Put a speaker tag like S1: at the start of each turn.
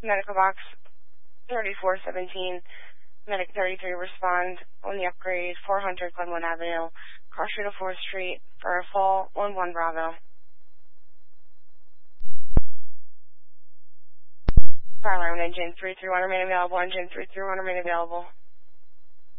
S1: Medical box 3417. Medic 33 respond on the upgrade 400 Glenwood Avenue, cross street of 4th Street for a fall 11 Bravo. Fire alarm engine 331 remain available. Engine 331 remain available.